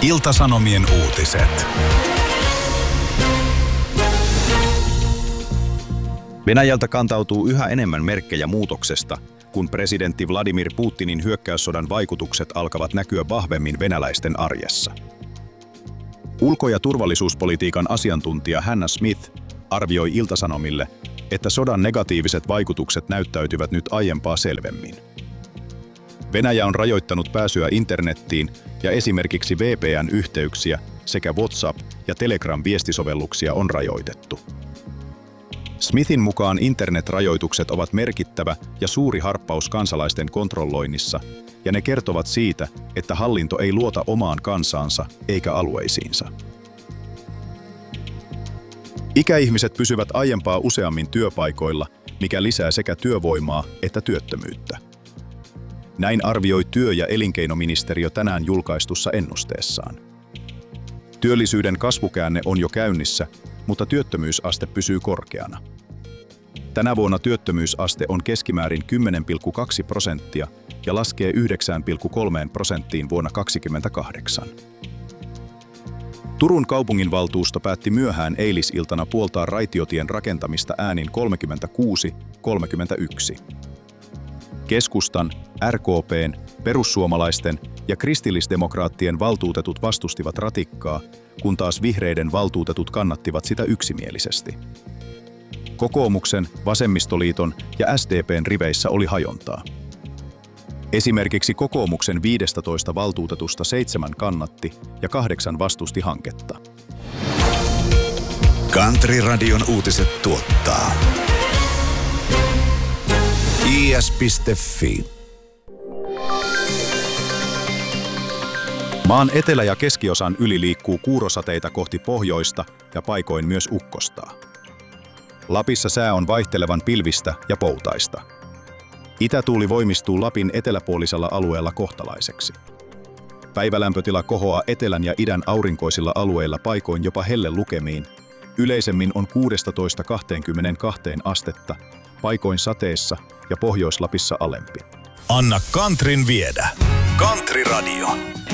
Ilta-Sanomien uutiset. Venäjältä kantautuu yhä enemmän merkkejä muutoksesta, kun presidentti Vladimir Putinin hyökkäyssodan vaikutukset alkavat näkyä vahvemmin venäläisten arjessa. Ulko- ja turvallisuuspolitiikan asiantuntija Hannah Smith arvioi Ilta-Sanomille, että sodan negatiiviset vaikutukset näyttäytyvät nyt aiempaa selvemmin. Venäjä on rajoittanut pääsyä internettiin ja esimerkiksi VPN-yhteyksiä sekä WhatsApp- ja Telegram-viestisovelluksia on rajoitettu. Smithin mukaan internetrajoitukset ovat merkittävä ja suuri harppaus kansalaisten kontrolloinnissa, ja ne kertovat siitä, että hallinto ei luota omaan kansaansa eikä alueisiinsa. Ikäihmiset pysyvät aiempaa useammin työpaikoilla, mikä lisää sekä työvoimaa että työttömyyttä. Näin arvioi työ- ja elinkeinoministeriö tänään julkaistussa ennusteessaan. Työllisyyden kasvukäänne on jo käynnissä, mutta työttömyysaste pysyy korkeana. Tänä vuonna työttömyysaste on keskimäärin 10,2% ja laskee 9,3% vuonna 2028. Turun kaupunginvaltuusto päätti myöhään eilisiltana puoltaa raitiotien rakentamista äänin 36-31. Keskustan, RKP:n, perussuomalaisten ja kristillisdemokraattien valtuutetut vastustivat ratikkaa, kun taas vihreiden valtuutetut kannattivat sitä yksimielisesti. Kokoomuksen, vasemmistoliiton ja SDP:n riveissä oli hajontaa. Esimerkiksi kokoomuksen 15 valtuutetusta 7 kannatti ja 8 vastusti hanketta. Country-radion uutiset tuottaa is.fi. Maan etelä- ja keskiosan yli liikkuu kuurosateita kohti pohjoista ja paikoin myös ukkostaa. Lapissa sää on vaihtelevan pilvistä ja poutaista. Itätuuli voimistuu Lapin eteläpuolisella alueella kohtalaiseksi. Päivälämpötila kohoaa etelän ja idän aurinkoisilla alueilla paikoin jopa hellelukemiin. Yleisemmin on 16–22 astetta, paikoin sateessa ja Pohjois-Lapissa alempi. Anna Countryn viedä. Country Radio.